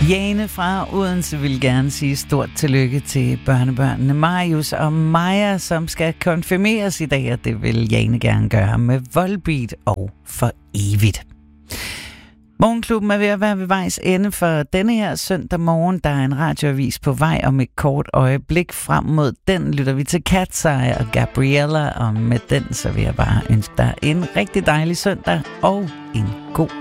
Jane fra Odense vil gerne sige stort tillykke til børnebørnene Marius og Maja, som skal konfirmeres i dag, og det vil Jane gerne gøre med Volbeat og for evigt. Morgenklubben er ved at være ved vejs ende for denne her søndag morgen. Der er en radioavis på vej om et kort øjeblik. Frem mod den lytter vi til Cat's Eye og Gabriella, og med den så vil jeg bare ønske dig en rigtig dejlig søndag og en god